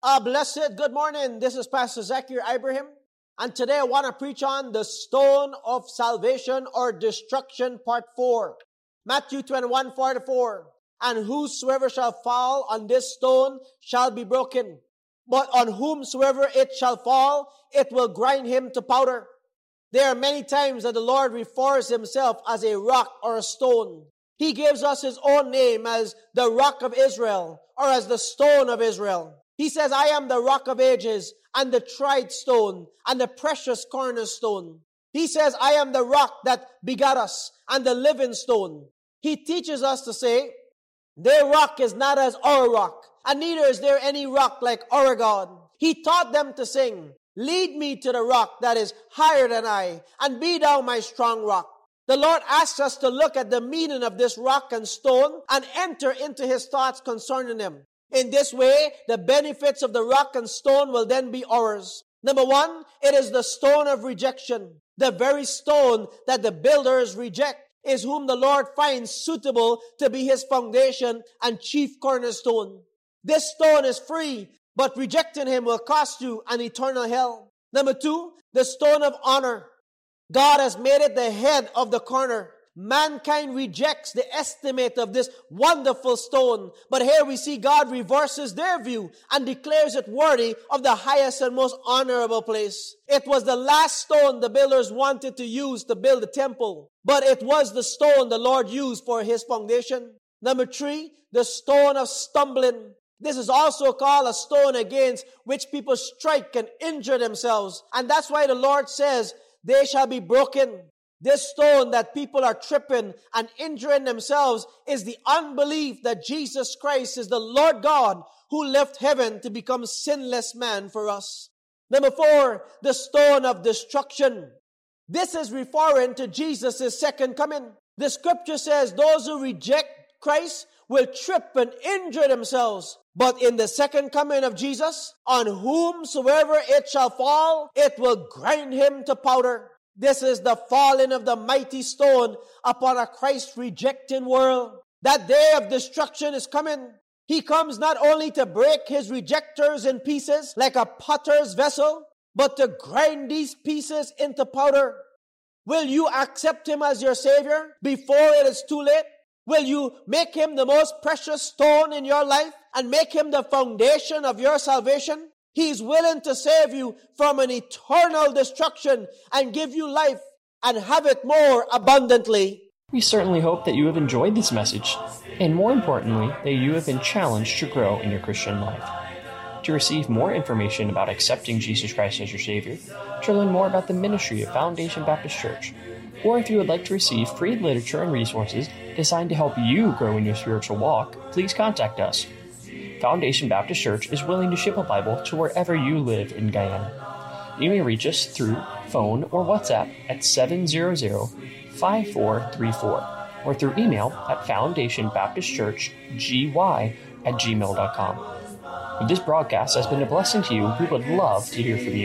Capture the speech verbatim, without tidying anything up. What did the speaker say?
Uh, blessed good morning. This is Pastor Zakir Ibrahim. And today I want to preach on the stone of salvation or destruction, part four. Matthew twenty-one forty-four. And whosoever shall fall on this stone shall be broken. But on whomsoever it shall fall, it will grind him to powder. There are many times that the Lord refers himself as a rock or a stone. He gives us his own name as the rock of Israel or as the stone of Israel. He says, I am the rock of ages and the tried stone and the precious cornerstone. He says, I am the rock that begat us and the living stone. He teaches us to say, their rock is not as our rock, and neither is there any rock like our God. He taught them to sing, lead me to the rock that is higher than I, and be thou my strong rock. The Lord asks us to look at the meaning of this rock and stone and enter into his thoughts concerning them. In this way, the benefits of the rock and stone will then be ours. Number one, it is the stone of rejection. The very stone that the builders reject is whom the Lord finds suitable to be his foundation and chief cornerstone. This stone is free, but rejecting him will cost you an eternal hell. Number two, the stone of honor. God has made it the head of the corner. Mankind rejects the estimate of this wonderful stone. But here we see God reverses their view and declares it worthy of the highest and most honorable place. It was the last stone the builders wanted to use to build the temple. But it was the stone the Lord used for his foundation. Number three, the stone of stumbling. This is also called a stone against which people strike and injure themselves. And that's why the Lord says, they shall be broken. This stone that people are tripping and injuring themselves is the unbelief that Jesus Christ is the Lord God who left heaven to become sinless man for us. Number four, the stone of destruction. This is referring to Jesus' second coming. The scripture says those who reject Christ will trip and injure themselves. But in the second coming of Jesus, on whomsoever it shall fall, it will grind him to powder. This is the falling of the mighty stone upon a Christ-rejecting world. That day of destruction is coming. He comes not only to break his rejectors in pieces like a potter's vessel, but to grind these pieces into powder. Will you accept him as your Savior before it is too late? Will you make him the most precious stone in your life and make him the foundation of your salvation? He's willing to save you from an eternal destruction and give you life and have it more abundantly. We certainly hope that you have enjoyed this message, and more importantly, that you have been challenged to grow in your Christian life. To receive more information about accepting Jesus Christ as your Savior, to learn more about the ministry of Foundation Baptist Church, or if you would like to receive free literature and resources designed to help you grow in your spiritual walk, please contact us. Foundation Baptist Church is willing to ship a Bible to wherever you live in Guyana. You may reach us through phone or WhatsApp at seven hundred, five four three four or through email at foundationbaptistchurchgy at gmail dot com. If this broadcast has been a blessing to you, we would love to hear from you.